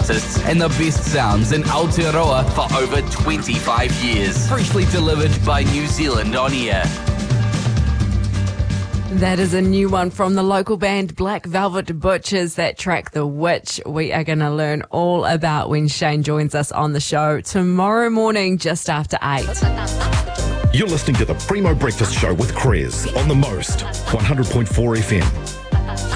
artists and the best sounds in Aotearoa for over 25 years. Freshly delivered by New Zealand On Air. That is a new one from the local band Black Velvet Butchers, that track The Witch. We are going to learn all about when Shane joins us on the show tomorrow morning just after 8. You're listening to the Primo Breakfast Show with Krez on the Most 100.4 FM.